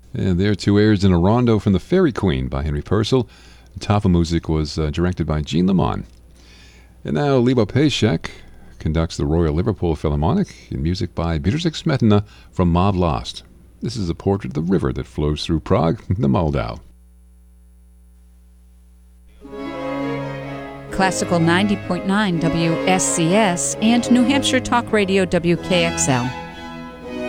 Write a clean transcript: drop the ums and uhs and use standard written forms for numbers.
And there, two airs in a rondo from The Fairy Queen by Henry Purcell. The music was directed by Jean Lamont. And now Lebo Pejcek conducts the Royal Liverpool Philharmonic in music by Beatrix Smetana from Maud Lost. This is a portrait of the river that flows through Prague, the Moldau. Classical 90.9 WSCS and New Hampshire Talk Radio WKXL.